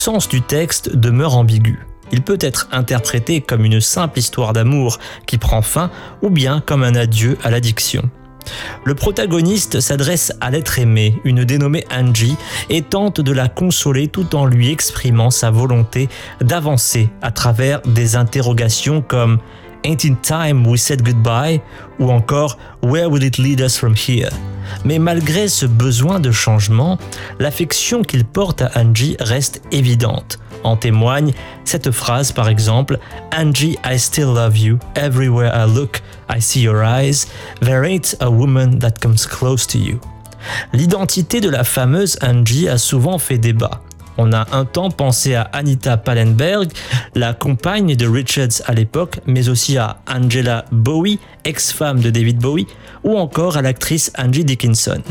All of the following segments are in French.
sens du texte demeure ambigu. Il peut être interprété comme une simple histoire d'amour qui prend fin ou bien comme un adieu à l'addiction. Le protagoniste s'adresse à l'être aimé, une dénommée Angie, et tente de la consoler tout en lui exprimant sa volonté d'avancer à travers des interrogations comme « Ain't it time we said goodbye » ou encore « Where will it lead us from here ?» Mais malgré ce besoin de changement, l'affection qu'il porte à Angie reste évidente. En témoigne cette phrase par exemple « Angie, I still love you. Everywhere I look, I see your eyes. There ain't a woman that comes close to you. » L'identité de la fameuse Angie a souvent fait débat. On a un temps pensé à Anita Pallenberg, la compagne de Richards à l'époque, mais aussi à Angela Bowie, ex-femme de David Bowie, ou encore à l'actrice Angie Dickinson.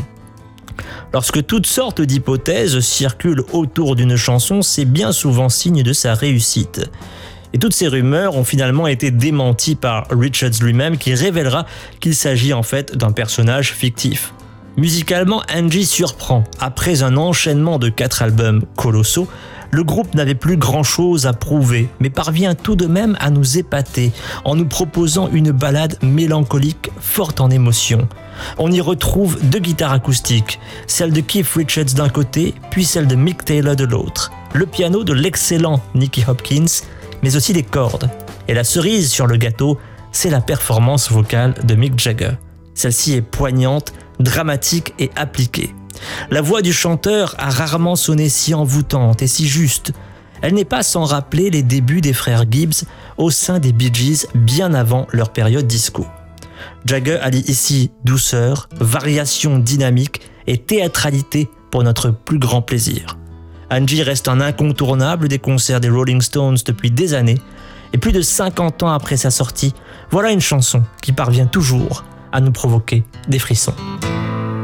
Lorsque toutes sortes d'hypothèses circulent autour d'une chanson, c'est bien souvent signe de sa réussite. Et toutes ces rumeurs ont finalement été démenties par Richards lui-même qui révélera qu'il s'agit en fait d'un personnage fictif. Musicalement, Angie surprend. Après un enchaînement de 4 albums colossaux, le groupe n'avait plus grand-chose à prouver, mais parvient tout de même à nous épater en nous proposant une ballade mélancolique forte en émotions. On y retrouve 2 guitares acoustiques, celle de Keith Richards d'un côté, puis celle de Mick Taylor de l'autre, le piano de l'excellent Nicky Hopkins, mais aussi des cordes. Et la cerise sur le gâteau, c'est la performance vocale de Mick Jagger. Celle-ci est poignante, dramatique et appliquée. La voix du chanteur a rarement sonné si envoûtante et si juste. Elle n'est pas sans rappeler les débuts des frères Gibbs au sein des Bee Gees bien avant leur période disco. Jagger allie ici douceur, variation dynamique et théâtralité pour notre plus grand plaisir. Angie reste un incontournable des concerts des Rolling Stones depuis des années et plus de 50 ans après sa sortie, voilà une chanson qui parvient toujours à nous provoquer des frissons.